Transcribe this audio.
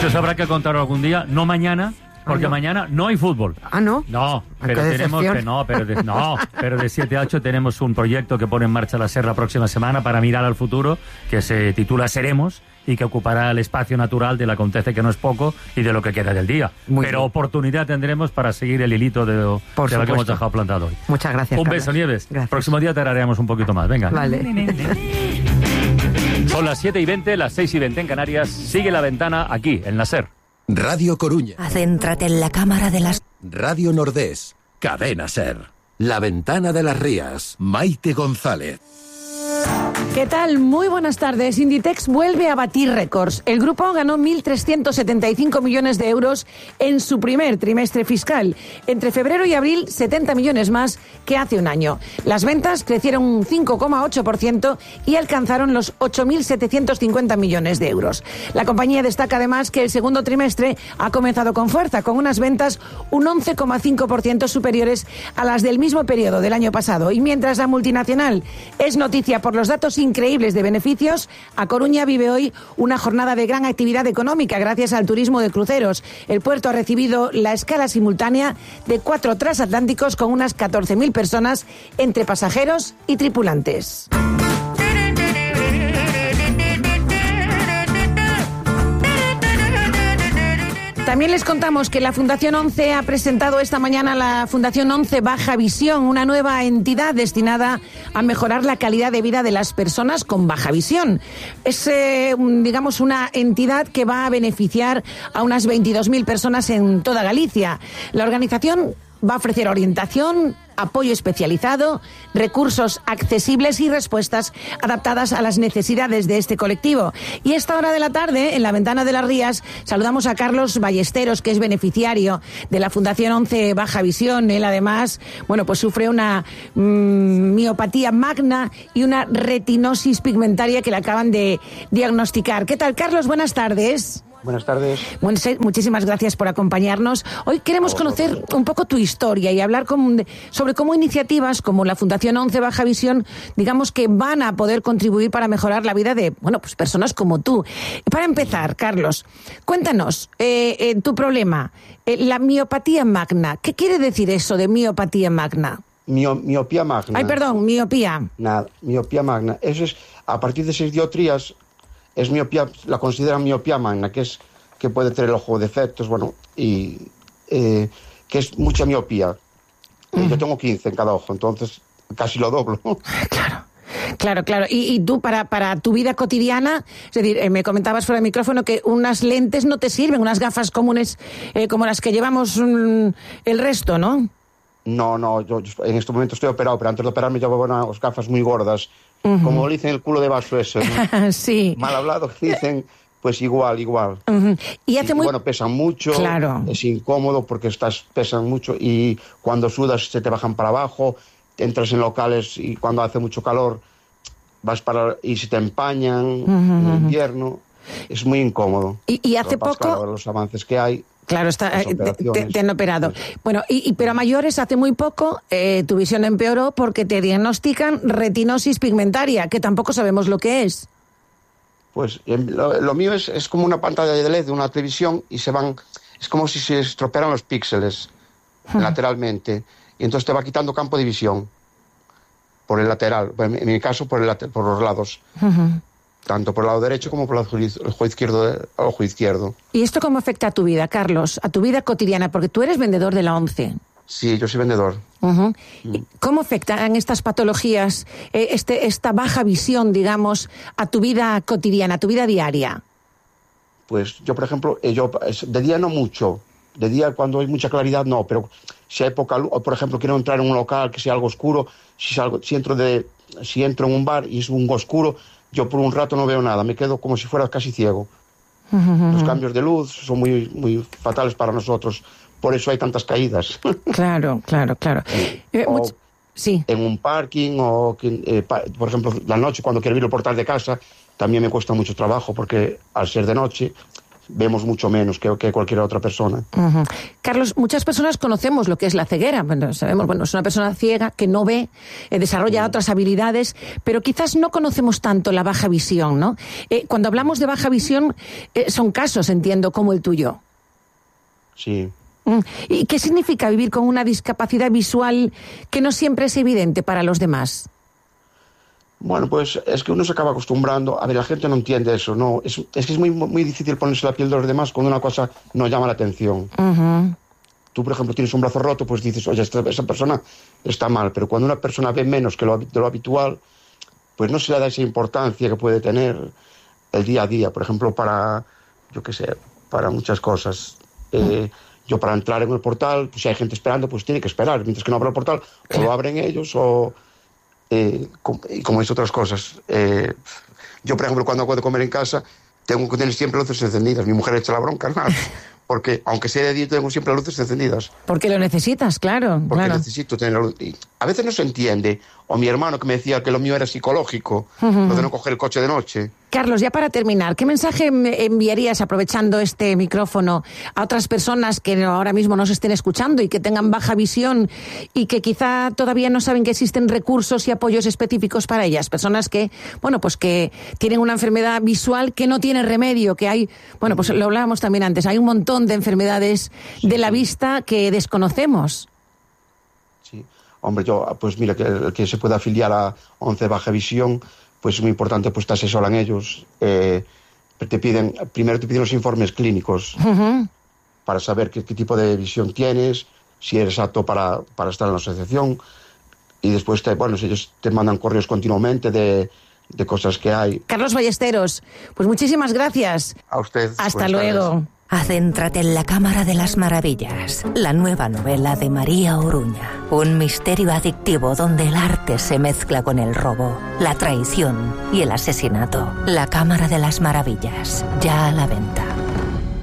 Eso se habrá que contar algún día, no mañana, porque mañana no hay fútbol. ¿Ah, no? No, pero tenemos pero de 7 a 8 tenemos un proyecto que pone en marcha la SER la próxima semana para mirar al futuro, que se titula Seremos, y que ocupará el espacio natural del acontece que no es poco y de lo que queda del día. Pero oportunidad tendremos para seguir el hilito de lo que hemos dejado plantado hoy. Muchas gracias, Un Carlos. beso, Nieves. Gracias. Próximo día te haremos un poquito más. Venga. Vale. Son las 7:20, las 6:20 en Canarias. Sigue La Ventana aquí, en la SER. Radio Coruña. Céntrate en la cámara de las... Radio Nordés. Cadena SER. La Ventana de las Rías. Maite González. ¿Qué tal? Muy buenas tardes. Inditex vuelve a batir récords. El grupo ganó 1.375 millones de euros en su primer trimestre fiscal. Entre febrero y abril, 70 millones más que hace un año. Las ventas crecieron un 5,8% y alcanzaron los 8.750 millones de euros. La compañía destaca además que el segundo trimestre ha comenzado con fuerza, con unas ventas un 11,5% superiores a las del mismo periodo del año pasado. Y mientras la multinacional es noticia por los datos increíbles de beneficios, A Coruña vive hoy una jornada de gran actividad económica gracias al turismo de cruceros. El puerto ha recibido la escala simultánea de 4 transatlánticos con unas 14.000 personas entre pasajeros y tripulantes. También les contamos que la Fundación 11 ha presentado esta mañana la Fundación 11 Baja Visión, una nueva entidad destinada a mejorar la calidad de vida de las personas con baja visión. Es, digamos, una entidad que va a beneficiar a unas 22.000 personas en toda Galicia. La organización va a ofrecer orientación, apoyo especializado, recursos accesibles y respuestas adaptadas a las necesidades de este colectivo. Y a esta hora de la tarde, en La Ventana de las Rías, saludamos a Carlos Ballesteros, que es beneficiario de la Fundación 11 Baja Visión. Él, además, bueno, pues sufre una miopatía magna y una retinosis pigmentaria que le acaban de diagnosticar. ¿Qué tal, Carlos? Buenas tardes. Buenas tardes. Bueno, muchísimas gracias por acompañarnos. Hoy queremos conocer un poco tu historia y hablar sobre cómo iniciativas como la Fundación 11 Baja Visión, digamos, que van a poder contribuir para mejorar la vida de, bueno, pues personas como tú. Para empezar, Carlos, cuéntanos tu problema, la miopatía magna. ¿Qué quiere decir eso de miopatía magna? Miopía magna. Ay, perdón, miopía. Nada, miopía magna. Eso es, a partir de 6 dioptrías, es miopía, la consideran miopía magna, que puede tener el ojo defectos, bueno, y que es mucha miopía. Yo tengo 15 en cada ojo, entonces casi lo doblo. Claro. Y tú, para tu vida cotidiana, es decir, me comentabas fuera del micrófono que unas lentes no te sirven, unas gafas comunes como las que llevamos el resto, ¿no? No, yo en este momento estoy operado, pero antes de operarme llevaba unas gafas muy gordas, como le dicen el culo de vaso ese, ¿no? Sí. Mal hablado, que dicen, pues igual. Y bueno, pesan mucho, claro. Es incómodo porque pesan mucho y cuando sudas se te bajan para abajo, entras en locales y cuando hace mucho calor y se te empañan en invierno, es muy incómodo. Y hace poco... Claro, los avances que hay... Claro, te han operado. Bueno, pero a mayores, hace muy poco, tu visión empeoró porque te diagnostican retinosis pigmentaria, que tampoco sabemos lo que es. Pues lo mío es como una pantalla de LED de una televisión y es como si se estropearan los píxeles lateralmente, y entonces te va quitando campo de visión por el lateral, en mi caso por los lados. Tanto por el lado derecho como por el ojo izquierdo. ¿Y esto cómo afecta a tu vida, Carlos? A tu vida cotidiana, porque tú eres vendedor de la 11. Sí, yo soy vendedor. ¿Cómo afectan estas patologías, esta baja visión, digamos, a tu vida cotidiana, a tu vida diaria? Pues yo, por ejemplo, de día no mucho. De día, cuando hay mucha claridad, no. Pero si hay poca luz, por ejemplo, quiero entrar en un local que sea algo oscuro, si entro en un bar y es un oscuro, yo por un rato no veo nada, me quedo como si fuera casi ciego. Los cambios de luz son muy, muy fatales para nosotros, por eso hay tantas caídas. Claro. Sí. En un parking por ejemplo, la noche cuando quiero abrir el portal de casa, también me cuesta mucho trabajo porque al ser de noche vemos mucho menos que cualquier otra persona. Uh-huh. Carlos, muchas personas conocemos lo que es la ceguera. Bueno, sabemos, es una persona ciega que no ve, desarrolla otras habilidades, pero quizás no conocemos tanto la baja visión, ¿no? Cuando hablamos de baja visión, son casos, entiendo, como el tuyo. Sí. ¿Y qué significa vivir con una discapacidad visual que no siempre es evidente para los demás? Bueno, pues es que uno se acaba acostumbrando. A ver, la gente no entiende eso, ¿no? Es que es muy, muy difícil ponerse la piel de los demás cuando una cosa no llama la atención. Uh-huh. Tú, por ejemplo, tienes un brazo roto, pues dices, oye, esa persona está mal. Pero cuando una persona ve menos que de lo habitual, pues no se le da esa importancia que puede tener el día a día. Por ejemplo, para muchas cosas. Yo para entrar en el portal, pues si hay gente esperando, pues tiene que esperar. Mientras que no abra el portal, o lo abren ellos o... como es otras cosas. Yo, por ejemplo, cuando hago de comer en casa, tengo que tener siempre luces encendidas. Mi mujer echa la bronca, nada. Porque, aunque sea de día, tengo siempre las luces encendidas. Porque lo necesitas, claro. Porque necesito tener la luz. Y a veces no se entiende. O mi hermano que me decía que lo mío era psicológico, lo de no coger el coche de noche. Carlos, ya para terminar, ¿qué mensaje enviarías, aprovechando este micrófono, a otras personas que ahora mismo nos estén escuchando y que tengan baja visión y que quizá todavía no saben que existen recursos y apoyos específicos para ellas? Personas que, bueno, pues que tienen una enfermedad visual que no tiene remedio, que hay, bueno, pues lo hablábamos también antes, hay un montón de enfermedades de la vista que desconocemos. Sí, hombre, pues mira, que se pueda afiliar a 11 Baja Visión, pues es muy importante, pues te asesoran ellos. Primero te piden los informes clínicos para saber qué tipo de visión tienes, si eres apto para estar en la asociación, y después ellos te mandan correos continuamente de cosas que hay. Carlos Ballesteros, pues muchísimas gracias. A usted. Hasta luego. Adéntrate en la Cámara de las Maravillas, la nueva novela de María Oruña. Un misterio adictivo donde el arte se mezcla con el robo, la traición y el asesinato. La Cámara de las Maravillas, ya a la venta.